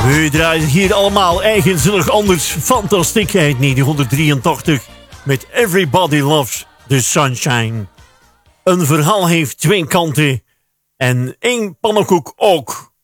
We draaien hier allemaal eigenzinnig anders. Fantastiek uit 1983 met Everybody Loves the Sunshine. Een verhaal heeft twee kanten en één pannenkoek ook.